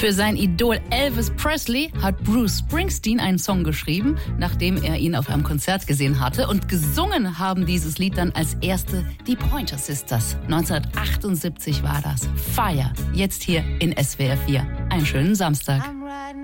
Für sein Idol Elvis Presley hat Bruce Springsteen einen Song geschrieben, nachdem er ihn auf einem Konzert gesehen hatte. Und gesungen haben dieses Lied dann als erste die Pointer Sisters. 1978 war das. Fire, jetzt hier in SWR 4. Einen schönen Samstag.